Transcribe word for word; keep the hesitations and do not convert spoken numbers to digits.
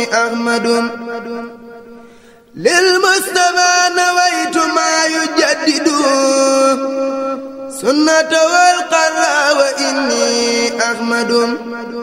أحمد للمصطفى نويت ما يجدد سنة والقرى وإني أحمد